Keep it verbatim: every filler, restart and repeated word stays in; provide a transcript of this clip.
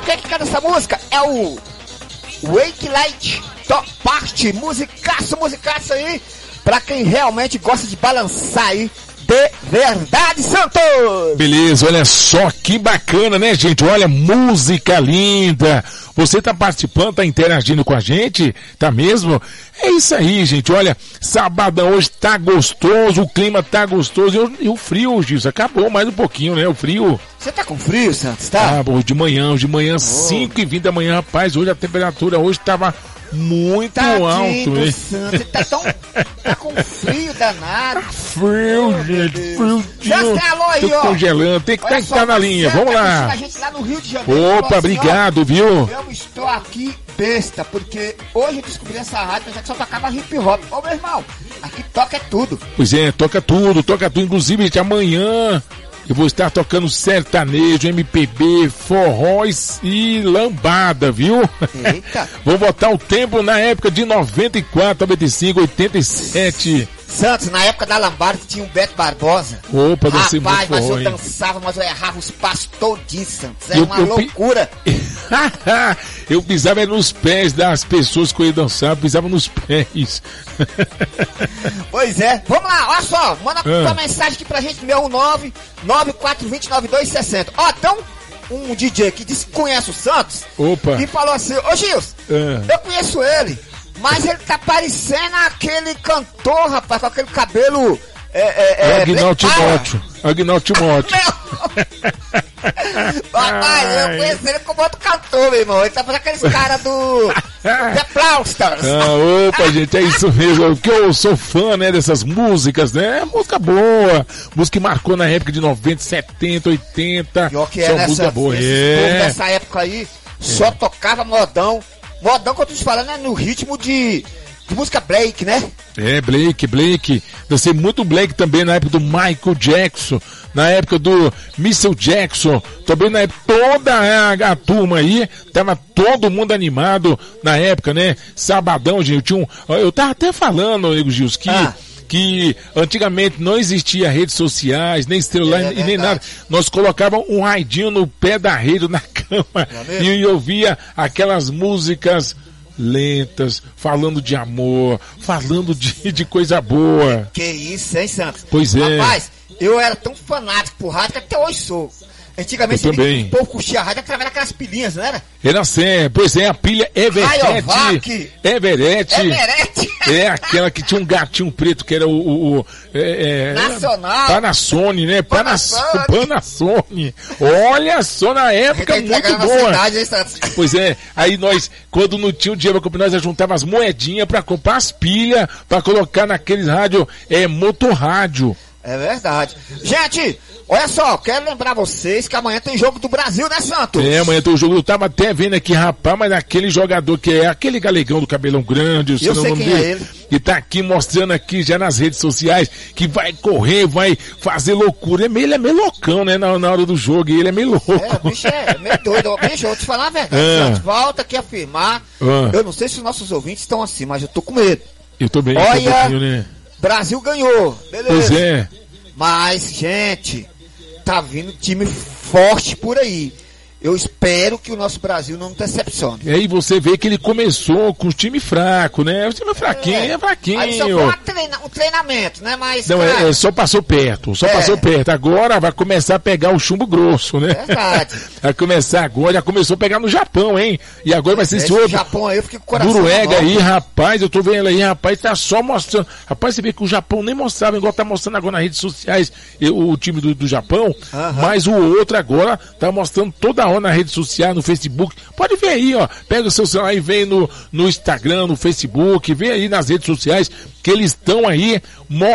quem que canta essa música? É o Wake Light Top Party, musicaço, musicaço aí, pra quem realmente gosta de balançar aí, de verdade, Santos! Beleza, olha só que bacana, né, gente? Olha, música linda. Você tá participando, tá interagindo com a gente? Tá mesmo? É isso aí, gente. Olha, sabadão hoje tá gostoso, o clima tá gostoso. E o, e o frio, Gilson, acabou mais um pouquinho, né? O frio. Você tá com frio, Santos? Tá? Ah, bom, de manhã, de manhã, cinco e vinte da manhã, rapaz. Hoje a temperatura hoje tava muito Tadinho alto, do hein? Santos, tá tão, tá com frio danado. Frio, Oh, gente, frio. Já está alô aí, Tô ó. congelando, tem que Olha estar tá só, na linha, Marcelo vamos tá lá. assistindo a gente lá no Rio de Janeiro. Opa, Falou assim, obrigado, ó, viu? Eu estou aqui besta, porque hoje eu descobri essa rádio, mas é que só tocava hip hop. Ô, meu irmão, aqui toca é tudo. Pois é, toca tudo, toca tudo. Inclusive, gente, amanhã eu vou estar tocando sertanejo, M P B, forróis e lambada, viu? Eita. Vou botar o tempo na época de noventa e quatro, noventa e cinco, oitenta e sete. Santos, na época da lambada que tinha o Beto Barbosa. Opa, deve ser muito Rapaz, mas forró, eu hein? dançava, mas eu errava os passos todinhos, Santos. Era Eu- uma eu pi- loucura. Eu pisava nos pés das pessoas que eu ia dançar, eu pisava nos pés. Pois é. Vamos lá, olha só. Manda Ah. uma mensagem aqui pra gente, meu nove nove quatro dois zero nove dois seis zero. Ó, então, um D J que disse que conhece o Santos. Opa. E falou assim, ô Gilson, Ah. eu conheço ele, mas ele tá parecendo aquele cantor, rapaz, com aquele cabelo... É, é, é, Agnaldo bem para. Timóteo. Agnaldo Timóteo. Rapaz, eu conheço ele como outro cantor, meu irmão. Ele tá fazendo aqueles caras do... The Plausters. Ah, opa, gente, é isso mesmo. Porque eu sou fã, né, dessas músicas, né? É música boa. Música que marcou na época de noventa, setenta, oitenta. Pior que é Só nessa, música boa. esse É. povo dessa época aí, só tocava modão. Modão que eu tô te falando é no ritmo de, de música Blake, né? É, Blake, Blake. Dancei muito Blake também na época do Michael Jackson, na época do Michael Jackson, também na época, toda a, a turma aí, tava todo mundo animado na época, né? Sabadão, gente, eu tinha um, eu tava até falando, Nego Gils, que... Ah. que antigamente não existia redes sociais, nem celular É e nem verdade. nada. Nós colocávamos um radinho no pé da rede, na cama, é e eu ouvia aquelas músicas lentas, falando de amor, falando de, de coisa boa. Que isso, hein, Santos? Pois é. Rapaz, eu era tão fanático por rádio que até hoje sou. Antigamente Eu também. o povo curtia a rádio através daquelas pilhinhas, não era? Era assim, pois é, a pilha Everett. Rayovac. Everett. Everett. É aquela que tinha um gatinho preto, que era o... o, o é, é, Nacional. Panasonic, né? Panasonic. Panasonic. Panasonic. Olha só, na época, A gente tá muito entregando a boa. cidade, hein, Santos? Pois é, aí nós, quando não tinha o dinheiro pra comprar, nós juntávamos as moedinhas pra comprar as pilhas, pra colocar naqueles rádio, é, motorrádio. É verdade. Gente, olha só, quero lembrar vocês que amanhã tem jogo do Brasil, né, Santos? É, amanhã tem o jogo, eu tava até vendo aqui, rapaz, mas aquele jogador que é aquele galegão do cabelão grande, eu sei, Eu o sei nome quem é dele, ele. e tá aqui mostrando aqui já nas redes sociais que vai correr, vai fazer loucura. É meio, ele é meio loucão, né, na, na hora do jogo, e ele é meio louco. É, o bicho é meio doido. Bicho, eu vou te falar a verdade, Ah. Santos. Volta aqui a afirmar. Ah. Eu não sei se os nossos ouvintes estão assim, mas eu tô com medo. Eu tô bem, Olha, um pouquinho, né? Brasil ganhou, beleza. Pois é. Mas, gente, tá vindo time forte por aí. Eu espero que o nosso Brasil não decepcione. E aí você vê que ele começou com o time fraco, né? O time fraquinho, é, fraquinho. Aí só foi uma treina, um treinamento, né? Mas, Não, cara, é, é, só passou perto, só É. passou perto. Agora vai começar a pegar o chumbo grosso, né? Verdade. Vai começar agora, já começou a pegar no Japão, hein? E agora vai ser esse esse outro. Japão aí, eu fiquei com o coração Noruega na mão. aí, rapaz, eu tô vendo aí, rapaz, tá só mostrando. Rapaz, você vê que o Japão nem mostrava, igual tá mostrando agora nas redes sociais, eu- o time do, do Japão, Aham. mas o outro agora tá mostrando toda hora na rede social, no Facebook. Pode ver aí, ó. Pega o seu celular e vem no, no Instagram, no Facebook, vê aí nas redes sociais que eles estão aí mostrando